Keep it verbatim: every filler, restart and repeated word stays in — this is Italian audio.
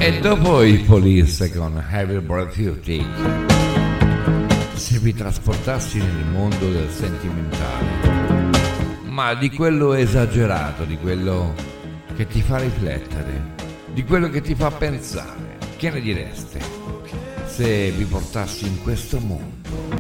E dopo i Police con Every Breath You Take, se vi trasportassi nel mondo del sentimentale, ma di quello esagerato, di quello che ti fa riflettere, di quello che ti fa pensare, che ne direste se vi portassi in questo mondo?